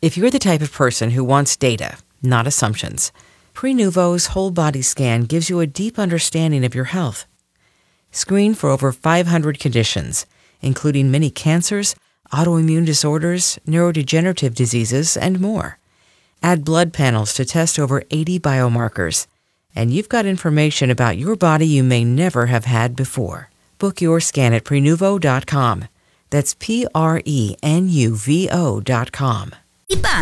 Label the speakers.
Speaker 1: If you're the type of person who wants data, not assumptions, Prenuvo's whole body scan gives you a deep understanding of your health. Screen for over 500 conditions, including many cancers, autoimmune disorders, neurodegenerative diseases, and more. Add blood panels to test over 80 biomarkers, and you've got information about your body you may never have had before. Book your scan at Prenuvo.com. That's Prenuvo.com.
Speaker 2: Iba,